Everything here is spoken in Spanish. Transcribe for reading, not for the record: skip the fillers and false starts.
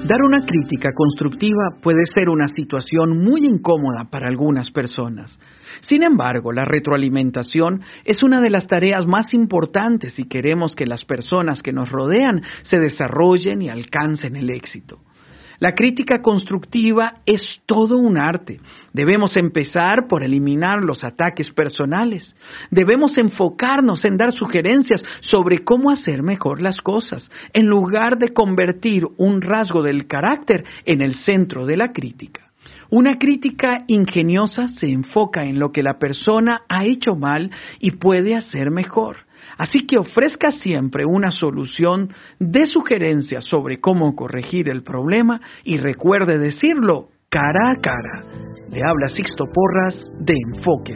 Dar una crítica constructiva puede ser una situación muy incómoda para algunas personas. Sin embargo, la retroalimentación es una de las tareas más importantes si queremos que las personas que nos rodean se desarrollen y alcancen el éxito. La crítica constructiva es todo un arte. Debemos empezar por eliminar los ataques personales. Debemos enfocarnos en dar sugerencias sobre cómo hacer mejor las cosas, en lugar de convertir un rasgo del carácter en el centro de la crítica. Una crítica ingeniosa se enfoca en lo que la persona ha hecho mal y puede hacer mejor. Así que ofrezca siempre una solución, dé sugerencias sobre cómo corregir el problema y recuerde decirlo cara a cara. Le habla Sixto Porras de Enfoque.